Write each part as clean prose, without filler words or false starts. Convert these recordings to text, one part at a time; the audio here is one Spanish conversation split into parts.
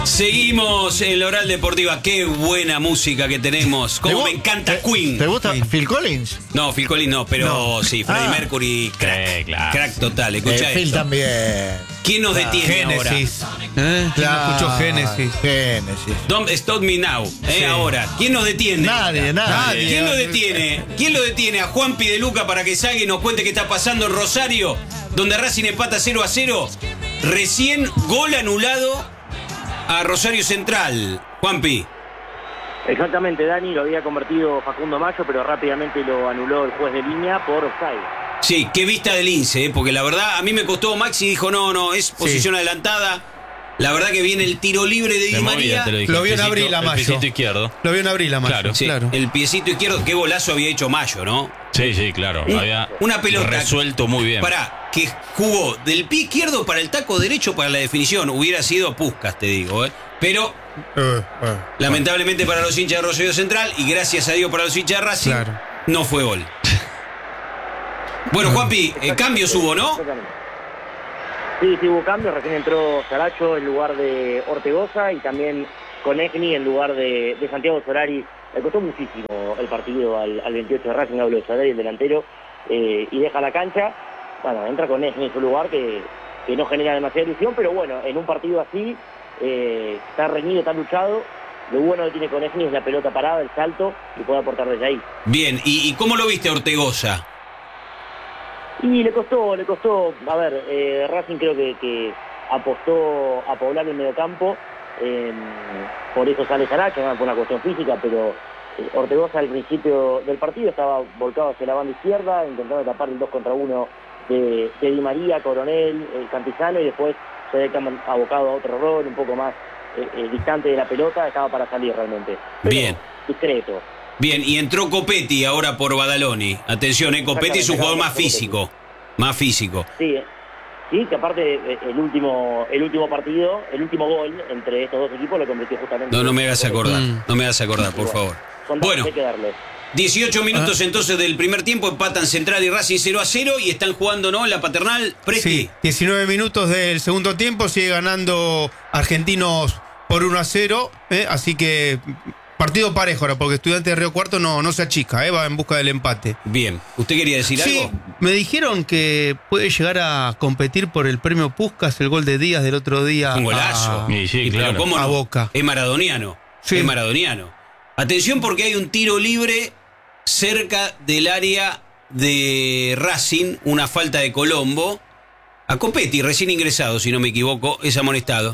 Seguimos en la Oral Deportiva. Qué buena música que tenemos. Cómo me encanta Queen. ¿Te gusta Phil Collins? No, Phil Collins no, pero sí, Freddie Mercury, crack, claro. crack total. Escucha Phil esto. también. ¿Quién nos detiene ahora? Génesis. ¿Quién no escuchó Génesis? Génesis. Don't Stop Me Now. Sí. Ahora, ¿quién nos detiene? Nadie. ¿Quién lo detiene? ¿Quién lo detiene a Juanpi de Luca para que salga y nos cuente qué está pasando en Rosario, donde Racing empata 0-0? Recién gol anulado a Rosario Central. Juanpi. Exactamente, Dani, lo había convertido Facundo Mayo, pero rápidamente lo anuló el juez de línea por offside. Sí, qué vista del Lince, porque la verdad a mí me costó. Maxi dijo no, es posición adelantada. La verdad que viene el tiro libre de Di María. Lo vio en abril a Mayo. El piecito izquierdo. Lo vio en abril a Mayo. Claro. Sí, el piecito izquierdo, qué golazo había hecho Mayo, ¿no? Sí, claro. Había Una pelota resuelto muy bien. Pará, que jugó del pie izquierdo para el taco derecho para la definición. Hubiera sido Puskás, te digo, ¿eh? Pero lamentablemente para los hinchas de Rosario Central y gracias a Dios para los hinchas de Racing, no fue gol. Bueno, Juanpi, cambios hubo, ¿no? Sí, hubo cambios. Recién entró Saracho en lugar de Ortegoza y también Conegni en lugar de Santiago Solari. Le costó muchísimo el partido al 28 de Racing, hablo de Solari, el delantero, y deja la cancha. Bueno, entra Conegni en su lugar que no genera demasiada ilusión, pero bueno, en un partido así, está reñido, está luchado. Lo bueno que tiene Conegni es la pelota parada, el salto, y puede aportar desde ahí. Bien, ¿y cómo lo viste a Ortegoza? Y le costó. A ver, Racing creo que apostó a poblar el mediocampo, por eso sale Saracho, no por una cuestión física, pero Ortegoza al principio del partido estaba volcado hacia la banda izquierda, intentando tapar el 2 contra 1 de Di María, Coronel, Cantizano, y después se ve abocado a otro rol, un poco más distante de la pelota, estaba para salir realmente. Pero bien. Discreto. Bien, y entró Copetti ahora por Badaloni. Atención, Copetti es un jugador más físico. Más físico. Sí, que aparte el último partido, el último gol entre estos dos equipos lo convirtió justamente. No me hagas acordar. No me hagas acordar, por favor. Bueno, 18 minutos entonces del primer tiempo, empatan Central y Racing 0-0 y están jugando, ¿no? En la Paternal. Presti. Sí, 19 minutos del segundo tiempo, sigue ganando Argentinos por 1-0, así que partido parejo ahora, porque Estudiantes de Río Cuarto no se achica, va en busca del empate. Bien, ¿usted quería decir algo? Sí, me dijeron que puede llegar a competir por el premio Puskás, el gol de Díaz del otro día. Un golazo. Claro. Pero ¿cómo no? A Boca. Es maradoniano. Sí. Es maradoniano. Atención porque hay un tiro libre cerca del área de Racing, una falta de Colombo. A Copetti, recién ingresado, si no me equivoco, es amonestado.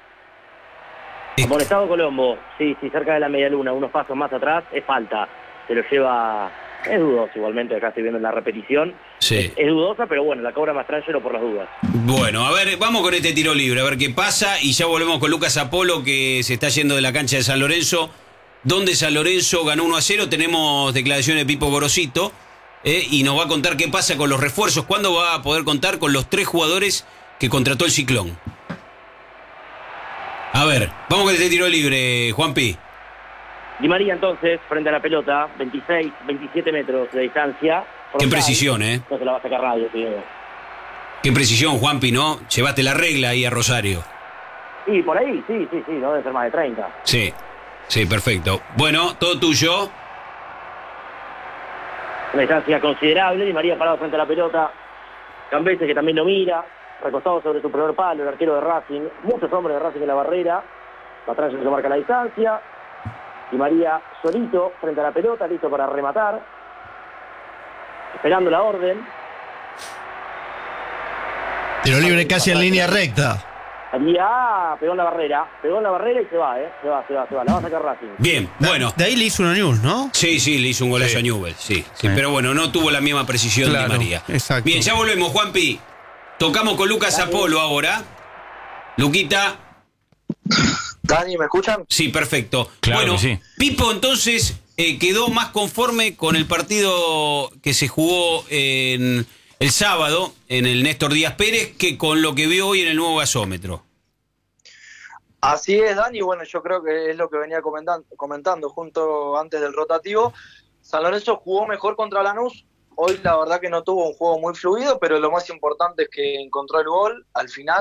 Amonestado Colombo, sí, cerca de la media luna, unos pasos más atrás, es falta. Se lo lleva, es dudoso igualmente, acá estoy viendo en la repetición. Sí. Es dudosa, pero bueno, la cobra Mastrangelo por las dudas. Bueno, a ver, vamos con este tiro libre, a ver qué pasa. Y ya volvemos con Lucas Apolo, que se está yendo de la cancha de San Lorenzo, donde San Lorenzo ganó 1-0. Tenemos declaraciones de Pipo Gorosito, y nos va a contar qué pasa con los refuerzos. ¿Cuándo va a poder contar con los 3 jugadores que contrató el Ciclón? A ver, vamos con este tiro libre, Juanpi. Di María entonces, frente a la pelota, 26, 27 metros de distancia. Qué precisión, No se la va a sacar nadie, tío. Qué precisión, Juanpi, ¿no? Llevaste la regla ahí a Rosario. Sí, por ahí, sí, no debe ser más de 30. Sí, perfecto. Bueno, todo tuyo. Una distancia considerable, Di María parado frente a la pelota. Cambeses que también lo mira, recostado sobre su primer palo, el arquero de Racing. Muchos hombres de Racing en la barrera. Atrás se marca la distancia. Di María solito frente a la pelota, listo para rematar. Esperando la orden. Tiro libre casi en línea recta. Pegó en la barrera y se va, la va a sacar Racing. Bien, bueno. De ahí le hizo una news, ¿no? Sí, le hizo un golazo a Newell, sí. Pero bueno, no tuvo la misma precisión de Di María. Exacto. Bien, ya volvemos, Juanpi. Tocamos con Lucas Apolo ahora. Luquita. Dani, ¿me escuchan? Sí, perfecto. Claro bueno, que sí. Pipo entonces quedó más conforme con el partido que se jugó en el sábado en el Néstor Díaz Pérez que con lo que vio hoy en el nuevo gasómetro. Así es, Dani. Bueno, yo creo que es lo que venía comentando junto antes del rotativo. San Lorenzo jugó mejor contra Lanús. Hoy la verdad que no tuvo un juego muy fluido, pero lo más importante es que encontró el gol al final.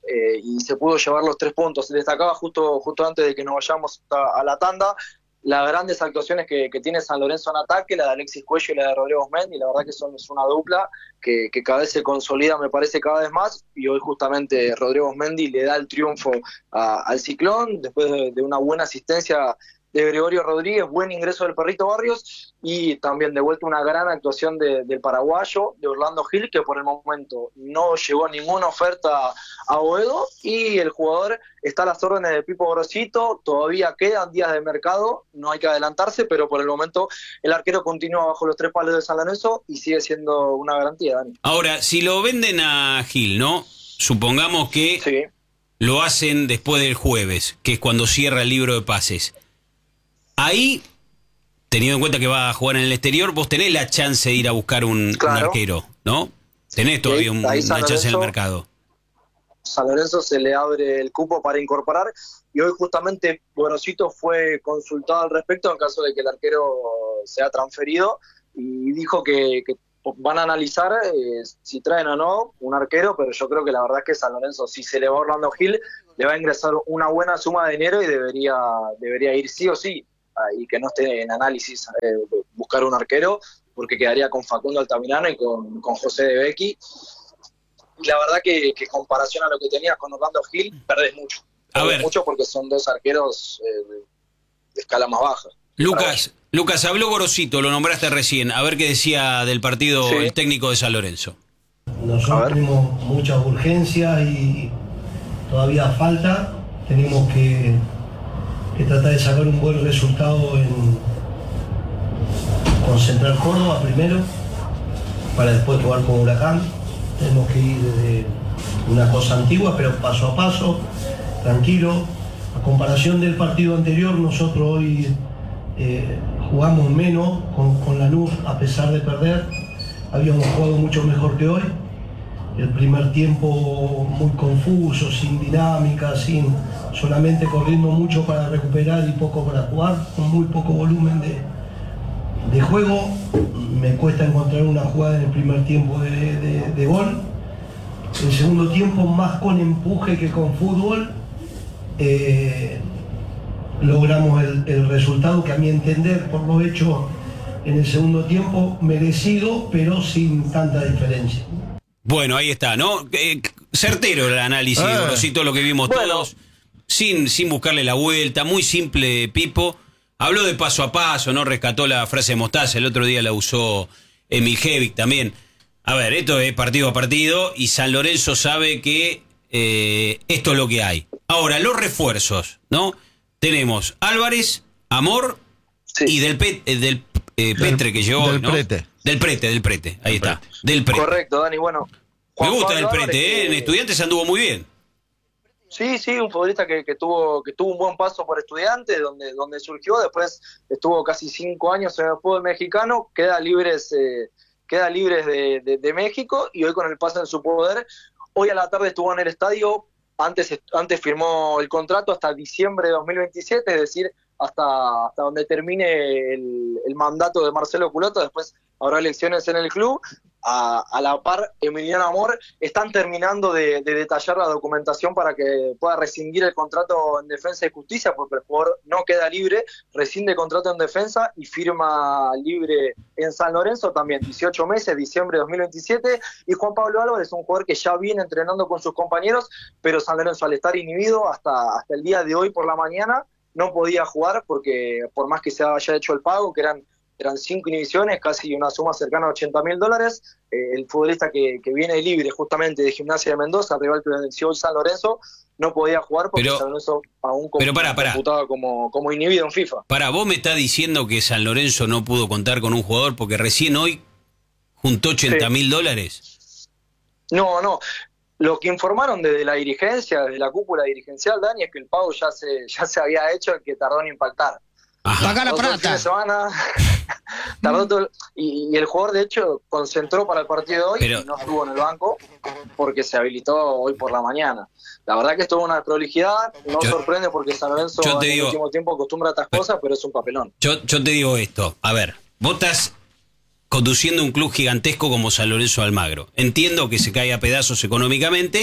y se pudo llevar los 3 puntos. Destacaba justo antes de que nos vayamos a la tanda las grandes actuaciones que tiene San Lorenzo en ataque, la de Alexis Cuello y la de Rodrigo Osmendi. La verdad que es una dupla que cada vez se consolida, me parece, cada vez más, y hoy justamente Rodrigo Osmendi le da el triunfo al Ciclón después de una buena asistencia de Gregorio Rodríguez, buen ingreso del Perrito Barrios, y también de vuelta una gran actuación del paraguayo, de Orlando Gil, que por el momento no llegó ninguna oferta a Boedo, y el jugador está a las órdenes de Pipo Gorosito. Todavía quedan días de mercado, no hay que adelantarse, pero por el momento el arquero continúa bajo los 3 palos de San Lorenzo y sigue siendo una garantía, Dani. Ahora, si lo venden a Gil, ¿no? Supongamos que Sí. lo hacen después del jueves, que es cuando cierra el libro de pases. Ahí, teniendo en cuenta que va a jugar en el exterior, vos tenés la chance de ir a buscar un arquero, ¿no? Tenés todavía una chance en el mercado. San Lorenzo se le abre el cupo para incorporar, y hoy justamente Gorosito fue consultado al respecto en caso de que el arquero sea transferido, y dijo que van a analizar si traen o no un arquero, pero yo creo que la verdad es que San Lorenzo, si se le va a Orlando Gil, le va a ingresar una buena suma de dinero y debería ir sí o sí, y que no esté en análisis buscar un arquero, porque quedaría con Facundo Altamirano y con José de Becchi. Y la verdad que comparación a lo que tenías con Orlando Gil, perdés mucho. Perdés mucho porque son 2 arqueros de escala más baja. Lucas, habló Gorosito, lo nombraste recién. A ver qué decía del partido el técnico de San Lorenzo. Nosotros tenemos muchas urgencias y todavía falta. Tenemos que tratar de sacar un buen resultado con Central Córdoba primero, para después jugar con Huracán. Tenemos que ir desde una cosa antigua, pero paso a paso, tranquilo. A comparación del partido anterior, nosotros hoy jugamos menos con Lanús, a pesar de perder. Habíamos jugado mucho mejor que hoy. El primer tiempo muy confuso, sin dinámica, solamente corriendo mucho para recuperar y poco para jugar, con muy poco volumen de juego. Me cuesta encontrar una jugada en el primer tiempo de gol. El segundo tiempo, más con empuje que con fútbol, logramos el resultado que, a mi entender, por lo hecho en el segundo tiempo, merecido, pero sin tanta diferencia. Bueno, ahí está, ¿no? Certero el análisis, Gorosito, lo que vimos todos, sin buscarle la vuelta, muy simple, Pipo. Habló de paso a paso, ¿no? Rescató la frase de Mostaza, el otro día la usó Emiljevic también. A ver, esto es partido a partido y San Lorenzo sabe que esto es lo que hay. Ahora, los refuerzos, ¿no? Tenemos Álvarez, Amor y del Petre que llegó, del ¿no? Prete. Del Prete, ahí está. Del Prete. Correcto, Dani, bueno. Me gusta Pablo Del Prete, Álvarez, en Estudiantes anduvo muy bien. Sí, un futbolista que tuvo un buen paso por Estudiantes, donde surgió. Después estuvo casi 5 años en el fútbol mexicano, queda libres de México, y hoy con el paso en su poder, hoy a la tarde estuvo en el estadio. Antes firmó el contrato hasta diciembre de 2027, es decir, hasta donde termine el mandato de Marcelo Culoto. Después habrá elecciones en el club. A la par, Emiliano Amor están terminando de detallar la documentación para que pueda rescindir el contrato en Defensa y Justicia, porque el jugador no queda libre, rescinde el contrato en Defensa y firma libre en San Lorenzo también, 18 meses, diciembre de 2027. Y Juan Pablo Álvarez es un jugador que ya viene entrenando con sus compañeros, pero San Lorenzo, al estar inhibido hasta el día de hoy por la mañana, no podía jugar, porque por más que se haya hecho el pago, que eran 5 inhibiciones, casi una suma cercana a $80.000, el futbolista que viene libre justamente de Gimnasia de Mendoza, rival que venció hoy San Lorenzo, no podía jugar porque San Lorenzo aún computaba como inhibido en FIFA. Vos me estás diciendo que San Lorenzo no pudo contar con un jugador porque recién hoy juntó $80.000. No. Lo que informaron desde la dirigencia, desde la cúpula dirigencial, Dani, es que el pago ya se había hecho, el que tardó en impactar. Paga la plata. Tardó todo, y el jugador de hecho concentró para el partido de hoy y no estuvo en el banco porque se habilitó hoy por la mañana. La verdad que estuvo una prolijidad, no sorprende porque San Lorenzo en el último tiempo acostumbra a estas cosas, pero es un papelón. Yo te digo esto, a ver, vos estás conduciendo un club gigantesco como San Lorenzo de Almagro. Entiendo que se cae a pedazos económicamente,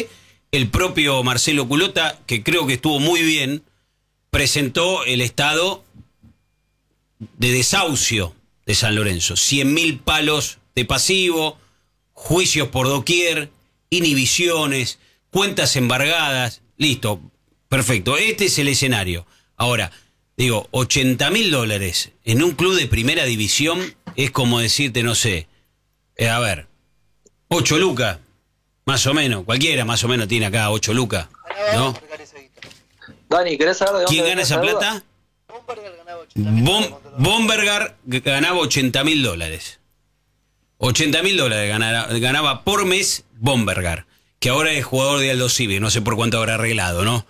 el propio Marcelo Culota, que creo que estuvo muy bien, presentó el estado de desahucio de San Lorenzo. 100.000 palos de pasivo, juicios por doquier, inhibiciones, cuentas embargadas. Listo, perfecto. Este es el escenario. Ahora, digo, $80.000 en un club de primera división es como decirte, no sé, a ver, 8 lucas, más o menos. Cualquiera más o menos tiene acá 8 lucas, ¿no? Dani, ¿querés saber de dónde ¿Quién gana viene esa deuda? plata? Bombergar ganaba $80.000. $80.000 ganaba por mes Bombergar, que ahora es jugador de Aldo Civi, no sé por cuánto habrá arreglado, ¿no?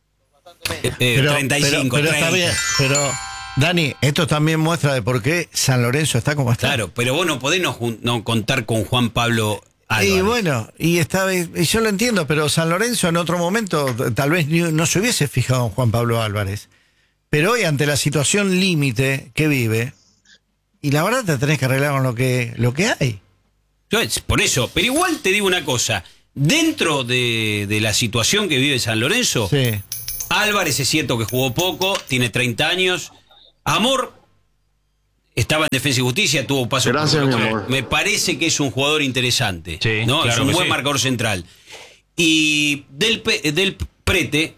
35, pero 30. está bien, pero Dani, esto también muestra de por qué San Lorenzo está como está. Claro, pero vos no podés no contar con Juan Pablo Álvarez. Y bueno, y yo lo entiendo, pero San Lorenzo en otro momento tal vez no se hubiese fijado en Juan Pablo Álvarez. Pero hoy, ante la situación límite que vive, y la verdad te tenés que arreglar con lo que hay. Por eso, pero igual te digo una cosa, dentro de la situación que vive San Lorenzo, Sí. Álvarez es cierto que jugó poco, tiene 30 años, Amor estaba en Defensa y Justicia, tuvo paso por Gracias, Colo-Colo. mi amor. Me parece que es un jugador interesante, Sí, ¿no? claro Es un que buen sí. marcador central. Y del Prete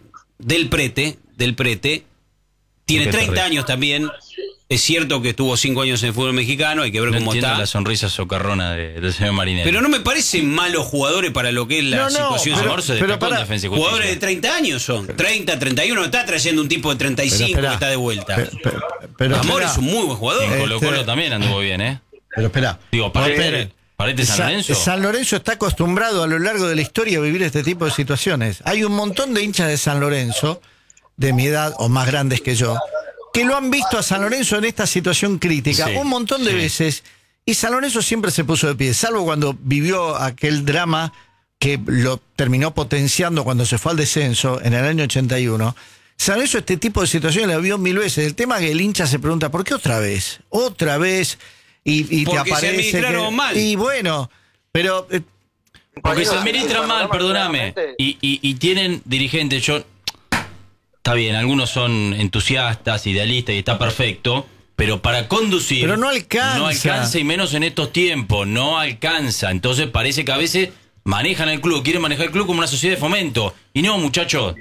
tiene ¿Qué te 30 ríes? años también. Es cierto que estuvo 5 años en el fútbol mexicano, hay que ver No cómo entiendo está. la sonrisa socarrona del señor Marinelli. Pero no me parecen malos jugadores para lo que es la No, situación. pero- Amor se pero destacó en para- Defensa y Justicia. Jugadores de 30 años son. 30, 31. No está trayendo un tipo de 35 Pero espera. que está de vuelta. Pero Amor espera. es un muy buen jugador. En Colo-Colo Este- también anduvo bien, ¿eh? Pero espera. Digo, Esperen. Parete San Lorenzo. San Lorenzo está acostumbrado a lo largo de la historia a vivir este tipo de situaciones. Hay un montón de hinchas de San Lorenzo, de mi edad o más grandes que yo, que lo han visto a San Lorenzo en esta situación crítica Sí, un montón de sí. veces, y San Lorenzo siempre se puso de pie, salvo cuando vivió aquel drama que lo terminó potenciando cuando se fue al descenso en el año 81. San Lorenzo este tipo de situaciones la vio 1000 veces. El tema es que el hincha se pregunta, ¿por qué otra vez? Otra vez, y te Porque se aparece administraron mal. Y bueno, pero... Porque se Compañeros, administran mal, perdóname. claramente- Y tienen dirigentes, está bien, algunos son entusiastas, idealistas y está perfecto, pero para conducir... Pero no alcanza. No alcanza y menos en estos tiempos, no alcanza. Entonces parece que a veces manejan el club, quieren manejar el club como una sociedad de fomento. Y no, muchachos,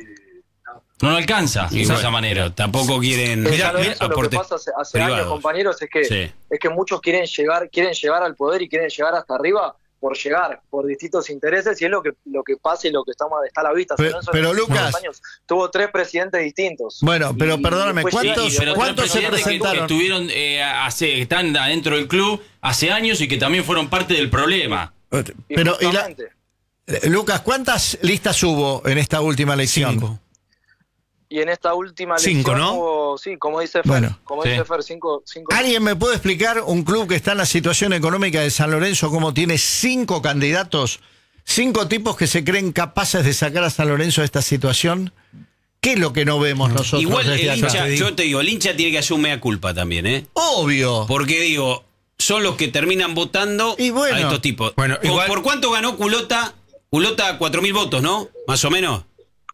no alcanza de esa manera. Tampoco quieren En San Lorenzo lo que aportes pasa hace años, privados. compañeros, es Sí. que muchos quieren llegar al poder y quieren llegar hasta arriba por llegar, por distintos intereses, y es lo que pasa y lo que está a la vista. Pero- San Lorenzo pero, en los últimos Lucas- años tuvo 3 presidentes distintos. Bueno, pero Y perdóname, después ¿cuántos- sí, y Pero después- cuántos se presidentes que presentaron? estuvieron, están adentro del club hace años y que también fueron parte del problema. Pero, y la- justamente. Lucas, ¿cuántas listas hubo en esta última elección? 5. Y en esta última 5, elección ¿no? hubo, sí, como dice Fer, Bueno, dice Fer, 5. ¿Alguien me puede explicar un club que está en la situación económica de San Lorenzo, cómo tiene 5 candidatos, 5 tipos que se creen capaces de sacar a San Lorenzo de esta situación? ¿Qué es lo que no vemos nosotros? Igual desde el acá? hincha, yo te digo, el hincha tiene que hacer un mea culpa también, ¿eh? Obvio. Porque digo, son los que terminan votando Y bueno. a estos tipos. Bueno, igual- ¿Por cuánto ganó Culota? Culota 4.000 votos, ¿no? Más o menos.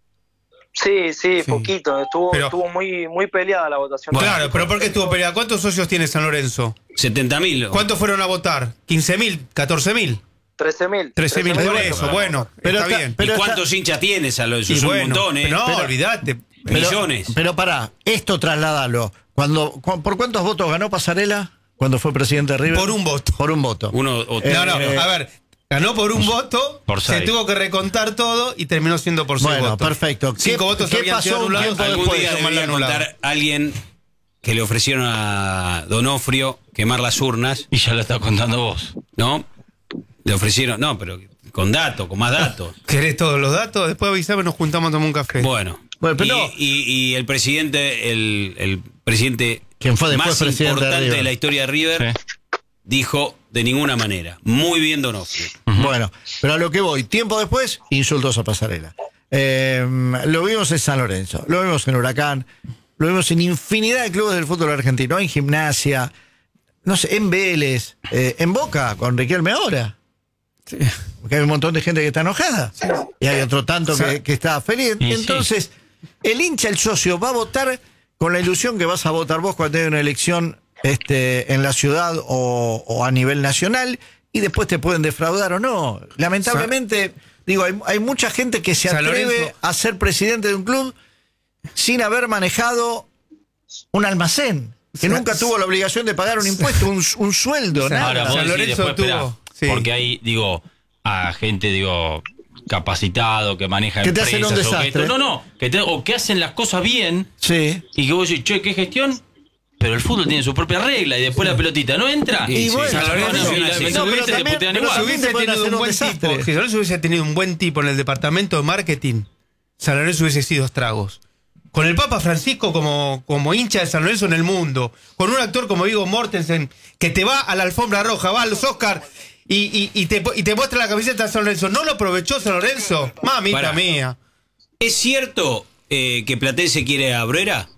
Sí, poquito. Estuvo Pero- muy peleada la votación. Claro, pero ¿por qué estuvo peleada? ¿Cuántos socios tiene San Lorenzo? 70.000. ¿Cuántos fueron a votar? ¿15.000? ¿14.000? 13.000. 13.000 por eso, bueno, Pero está está- bien. pero ¿Y cuántos hinchas tiene San Lorenzo? Y Es un bueno, montón, ¿eh? No, Pero- olvídate. Millones. Pero pará, esto trasladalo. ¿Por cuántos votos ganó Pasarela cuando fue presidente de River? Por un voto. Por un voto. Uno o No, no, a ver, ganó por un voto, por se 6. tuvo que recontar todo y terminó siendo por 6 Bueno, votos. perfecto. 5 votos ¿Qué habían sido pasó un anulados, tiempo Algún después? día son mal debería anulados. contar alguien que le ofrecieron a Donofrio quemar las urnas, Y ya lo estás contando vos. ¿no? Le ofrecieron, no, pero con datos, con más datos. ¿Querés todos los datos? Después avisame, nos juntamos a tomar un café. Bueno, Bueno, pero- y el presidente, el presidente Quien fue después más presidente de importante de, River. la historia de River dijo de ninguna manera. Muy bien Donofrio. Bueno, pero a lo que voy, tiempo después, insultos a Pasarela. Lo vimos en San Lorenzo, lo vimos en Huracán, lo vimos en infinidad de clubes del fútbol argentino, en Gimnasia, no sé, en Vélez, en Boca, con Riquelme ahora. Porque hay un montón de gente que está enojada. Y hay otro tanto que está feliz. Y Entonces, el hincha, el socio, va a votar con la ilusión que vas a votar vos cuando haya una elección en la ciudad o a nivel nacional, y después te pueden defraudar o no. Lamentablemente, digo, hay mucha gente que se atreve a ser presidente de un club sin haber manejado un almacén, que nunca tuvo la obligación de pagar un impuesto, un sueldo, nada. Ahora, vos San decís, Lorenzo después, esperá, tuvo, sí. porque hay, a gente, capacitado, que maneja Que te hacen empresas, un o que desastre. o que hacen las cosas bien, Sí. y que vos decís, che, ¿qué gestión? Pero el fútbol tiene su propia regla, y después la pelotita no entra. Y bueno, San Lorenzo, no, y la- sí. te No, pero te también- putean pero igual. Si también hubiese te pueden tenido hacer un un buen desastre. tipo, si San Lorenzo hubiese tenido un buen tipo en el departamento de marketing, San Lorenzo hubiese sido estragos. Con el Papa Francisco como hincha de San Lorenzo en el mundo, con un actor como Viggo Mortensen, que te va a la alfombra roja, va a los Oscar y te muestra la camiseta de San Lorenzo. ¿No lo aprovechó San Lorenzo? Mamita Pará. mía. ¿Es cierto que Platense quiere a Bruera?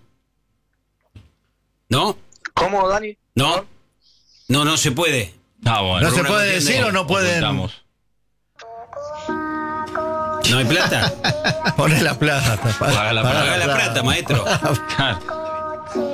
¿No? ¿Cómo, Dani? ¿No? No se puede. Ah, bueno. No Por se una puede cuestión decir de- o no pueden Ocultamos. ¿No hay plata? poner la plata. Paga la Paga la plata, maestro. Claro.